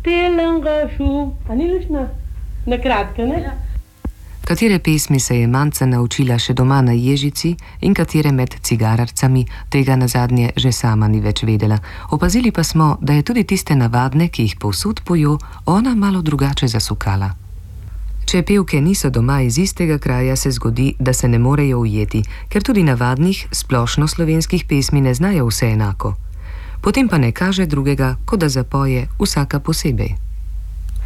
telengašu. A ni lušna? Na kratko, ne? Ja. Katere pesmi se je Manca naučila še doma na Ježici in katere med cigararcami, tega nazadnje že sama ni več vedela. Opazili pa smo, da je tudi tiste navadne, ki jih povsod pojo, ona malo drugače zasukala. Če pevke niso doma iz istega kraja, se zgodi, da se ne morejo ujeti, ker tudi navadnih, splošno slovenskih pesmi ne znajo vse enako. Potem pa ne kaže drugega, kot da zapoje vsaka posebej.